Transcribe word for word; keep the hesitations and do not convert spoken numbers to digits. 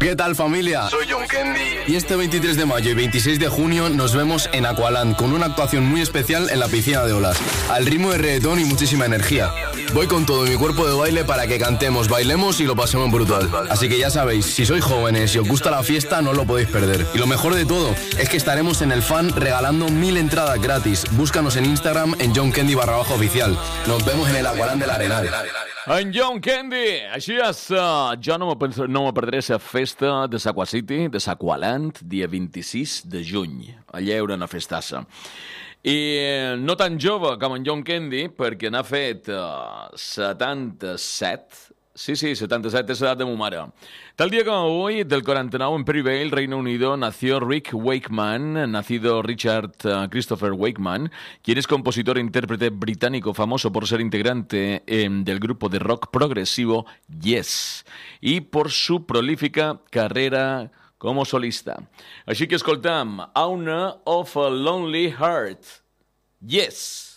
¿Qué tal, familia? Soy John Candy. Y este veintitrés de mayo y veintiséis de junio nos vemos en Aqualand con una actuación muy especial en la piscina de olas, al ritmo de reggaetón y muchísima energía. Voy con todo mi cuerpo de baile para que cantemos, bailemos y lo pasemos brutal. Así que ya sabéis, si sois jóvenes y os gusta la fiesta, no lo podéis perder. Y lo mejor de todo es que estaremos en el Fan regalando mil entradas gratis. Búscanos en Instagram en John Candy barra baja oficial. Nos vemos en el Aqualand del Arenal. En John Candy, així és, uh, jo no me, no me perdré la festa de l'Aqua City, de l'Aqualand, dia vint-i-sis de juny. Allà hi haurà una festassa. I eh, no tan jove com en John Candy, perquè n'ha fet uh, setanta-set. Sí, sí, setenta-set es la edad de mi madre. Tal día como hoy, del cuarenta y nueve, en Perivale, Reino Unido, nació Rick Wakeman, nacido Richard uh, Christopher Wakeman, quien es compositor e intérprete británico famoso por ser integrante eh, del grupo de rock progresivo Yes y por su prolífica carrera como solista. Així que escoltam Owner of a Lonely Heart. Yes!